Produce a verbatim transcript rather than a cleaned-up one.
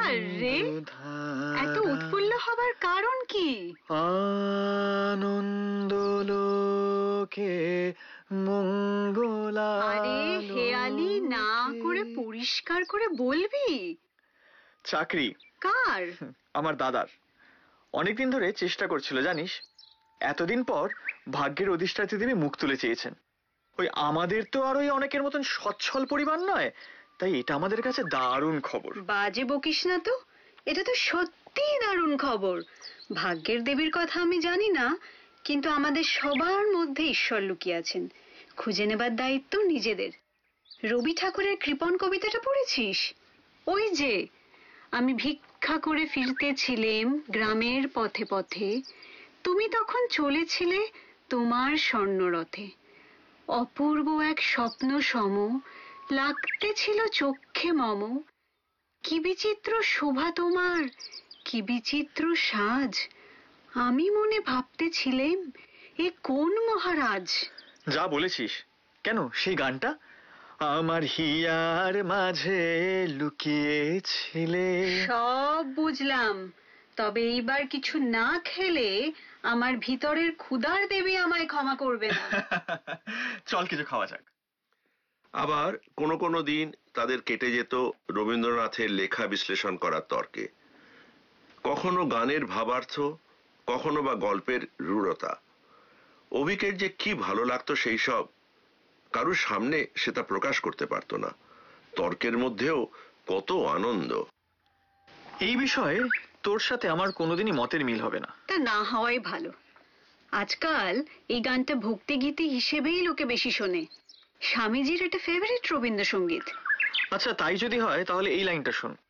আরে এত উৎফুল্ল হবার কারণ কি? আনন্দ লোকে মঙ্গলা। আরে হেয়ালি না করে পরিষ্কার করে বলবি। চাকরি কার? আমার দাদার। অনেকদিন ধরে চেষ্টা করছিল জানিস। এতদিন পর ভাগ্যের অধিষ্ঠাত্রী দেবী মুখ তুলে চেয়েছেন। ওই আমাদের তো আর ওই অনেকের মতন সচ্ছল পরিবার নয়, তাই এটা আমাদের কাছে দারুণ খবর। বাজে বকিস না তো, এটা তো সত্যিই দারুণ খবর। ভাগ্যের দেবীর কথা আমি জানি না, কিন্তু আমাদের সবার মধ্যে ঈশ্বর লুকিয়ে আছেন। খুঁজে নেবার দায়িত্ব নিজেদের। রবি ঠাকুরের কৃপণ কবিতাটা পড়েছিস? ওই যে, আমি ভিক্ষা করে ফিরতেছিলেম গ্রামের পথে পথে, তুমি তখন চলেছিলে তোমার স্বর্ণরথে। অপূর্ব এক স্বপ্ন সম লাগতেছিল চক্ষে মম। কি বিচিত্র শোভা তোমার, কি বিচিত্র সাজ, আমি মনে ভাবতেছিলেম এ কোন মহারাজ। যা বলেছিস। কেন সেই গানটা? আমার হিয়ার মাঝে লুকিয়েছিলে। সব বুঝলাম, তবে এইবার কিছু না খেলে আমার ভিতরের ক্ষুধার দেবী আমায় ক্ষমা করবে না। চল কিছু খাওয়া যাক। আবার কোনো কোনো দিন তাদের কেটে যেত রবীন্দ্রনাথের লেখা বিশ্লেষণ করার তর্কে। কখনো গানের ভাবার্থ, কখনো বা গল্পের রূঢ়তা। অভিকের যে কি ভালো লাগতো সেই সব, কারুর সামনে সেটা প্রকাশ করতে পারতো না। তর্কের মধ্যেও কত আনন্দ। এই বিষয়ে তোর সাথে আমার কোনোদিনই মতের মিল হবে না। তা না হওয়াই ভালো। আজকাল এই গানটা ভক্তিগীতি হিসেবেই লোকে বেশি শোনে। স্বামীজির একটা ফেভারিট রবীন্দ্রসঙ্গীত। আচ্ছা তাই যদি হয় তাহলে এই লাইনটা শোন।